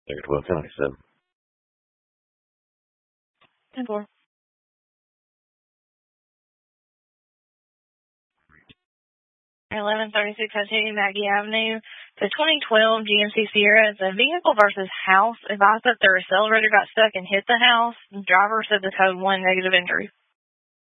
1297. 10-4. 1136 Hattini Maggie Avenue. The 2012 GMC Sierra is a vehicle versus house. Advised that their accelerator got stuck and hit the house. The driver said the code 1 negative injury.